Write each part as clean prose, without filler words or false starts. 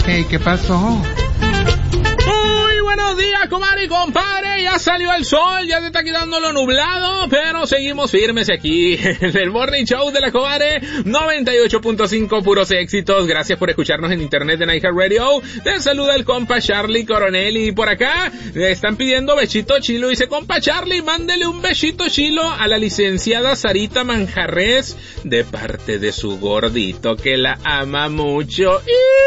Hey, ¿qué pasó? Muy buenos días, comadre y compadre. Ya salió el sol, ya se está quitando lo nublado, pero seguimos firmes aquí en el Morning Show de la comadre 98.5, puros éxitos. Gracias por escucharnos en internet en iHeartRadio. Te saluda el compa Charlie Coronel y por acá le están pidiendo besito chilo. Dice, compa Charlie, mándele un besito chilo a la licenciada Sarita Manjarres de parte de su gordito que la ama mucho.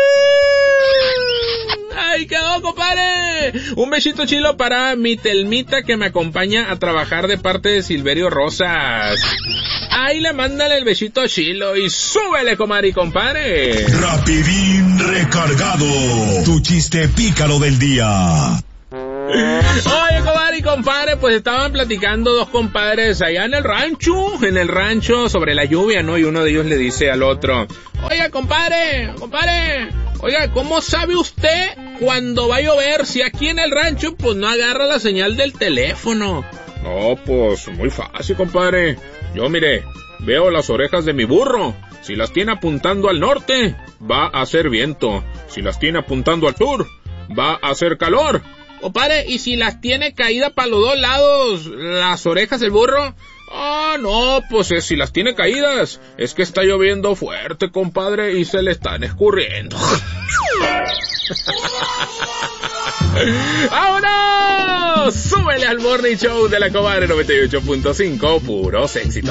¡Ay, quedó, compadre! Un besito chilo para mi Telmita que me acompaña a trabajar de parte de Silverio Rosas. Ahí le mándale el besito chilo y súbele, comadre y compadre. Rapidín recargado. Tu chiste pícaro del día. Oye, comadre y compadre, pues estaban platicando dos compadres allá en el rancho sobre la lluvia, ¿no? Y uno de ellos le dice al otro, oiga, compadre, oiga, ¿cómo sabe usted cuando va a llover si aquí en el rancho pues no agarra la señal del teléfono? No, pues muy fácil, compadre. Yo, mire, veo las orejas de mi burro. Si las tiene apuntando al norte, va a hacer viento. Si las tiene apuntando al sur, va a hacer calor. Compadre, ¿y si las tiene caídas para los dos lados, las orejas del burro? Ah, no, pues si las tiene caídas, es que está lloviendo fuerte, compadre, y se le están escurriendo. ¡Vámonos! ¡Súbele al Morning Show de la comadre 98.5, puros éxitos!